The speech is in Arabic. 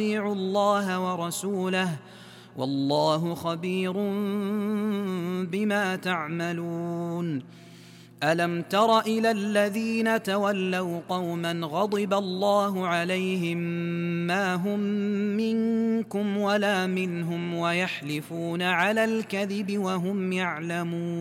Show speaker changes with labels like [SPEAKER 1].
[SPEAKER 1] أطيعوا الله ورسوله والله خبير بما تعملون. ألم تر إلى الذين تولوا قوما غضب الله عليهم ما هم منكم ولا منهم ويحلفون على الكذب وهم يعلمون.